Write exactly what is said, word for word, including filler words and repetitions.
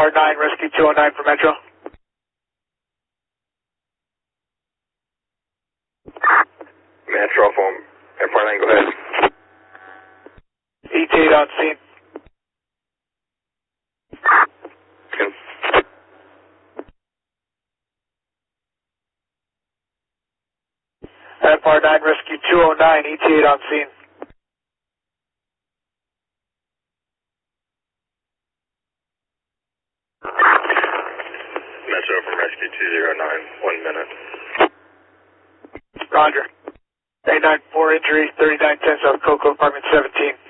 R nine, Rescue two oh nine for Metro. Metro from F R nine, go ahead. E T eight on scene. Good. F R nine, Rescue two oh nine, E T eight on scene. Metro from Rescue two oh nine, one minute. Roger. eight nine four injury, thirty-nine ten South Cocoa, apartment seventeen.